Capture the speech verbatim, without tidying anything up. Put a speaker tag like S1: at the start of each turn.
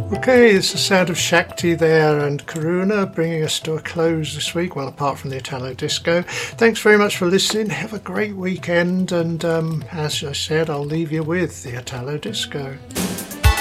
S1: Okay, it's the sound of Shakti there and Karuna bringing us to a close this week, well, apart from the Italo Disco. Thanks very much for listening. Have a great weekend, and um, as I said, I'll leave you with the Italo Disco.